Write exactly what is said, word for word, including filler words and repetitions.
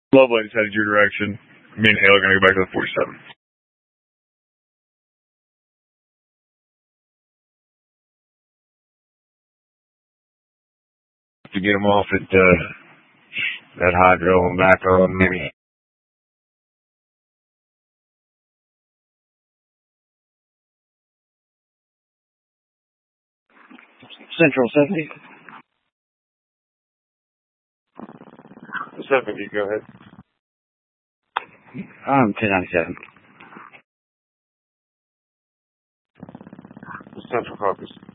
Lovelady's headed your direction. Me and Hale are going to go back to the forty-seven. To get them off at uh, that hydro and back on, maybe. Central seventy. seventy, go ahead. Um, ten ninety-seven. Central Caucus.